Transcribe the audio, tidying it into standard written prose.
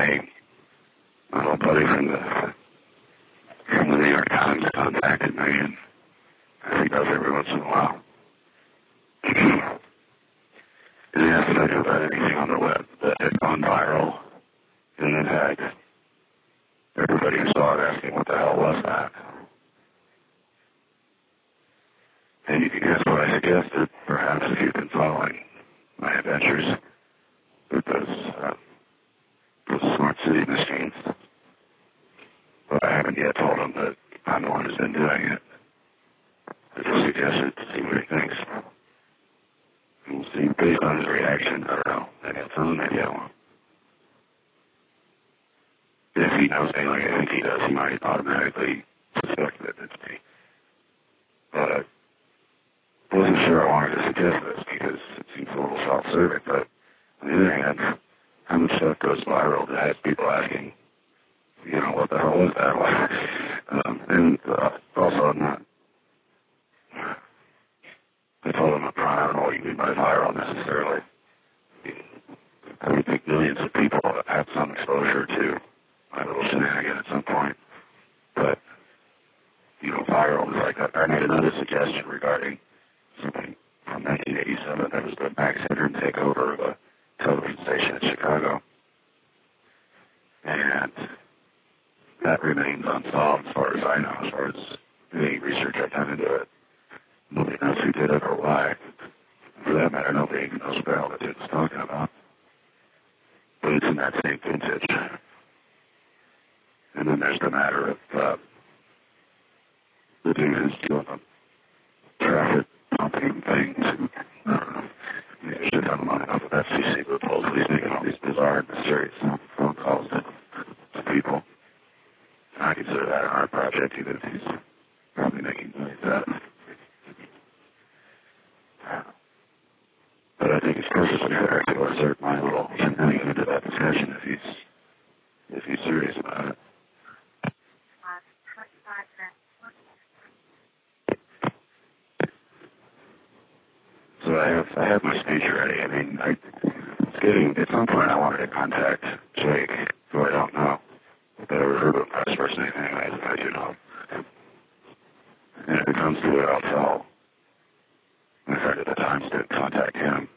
my old buddy from the New York Times contacted me, and as he does every once in a while. And he asked if I knew about anything on the web that had gone viral and then had everybody who saw it asking what the hell was that. And you can guess what I suggested, perhaps, if you've been following my adventures with those smart city machines. But I haven't yet told him that I'm the one who's been doing it. I just suggested to see what he thinks. And we'll see, based on his reaction, I don't know, maybe I'll tell him, maybe I won't. If he knows me like I think he does, he might automatically suspect that it's me. But I wasn't sure I wanted to suggest this because it seems a little self-serving, but on the other hand, how much stuff goes viral that has people asking, what the hell was that? And also, I'm not, I told him up front, I don't know what you mean by viral necessarily. I would think millions of people have had some exposure to my little shenanigan at some point. But, viral is like, I made another suggestion regarding something from 1987 that was the Max Headroom takeover of a television station in Chicago. And that remains unsolved as far as I know, as far as any research I've done into it. Nobody knows who did it or why. For that matter, nobody even knows what the hell the dude was talking about. But it's in that same vintage. And then there's the matter of the dude who's doing the traffic pumping things. I don't know. Maybe I should have him on enough of FCC loopholes. He's making all these bizarre and mysterious phone calls to people. I consider that an art project, even if he's probably making millions out of it. But I think it's perfectly fair to assert my little shenanigan into that discussion if he's serious about it. So I have my speech ready. I mean, at some point I wanted to contact Jake, who I don't know, but I heard of him as first name anyways, if I do know. And if it comes to it, I'll tell my friend at the Times to contact him.